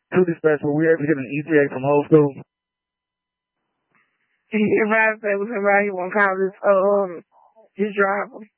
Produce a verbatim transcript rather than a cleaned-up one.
Two dispatch, were we able to get an E T A from whole school? If I say was somebody who want to call this, um, his driver.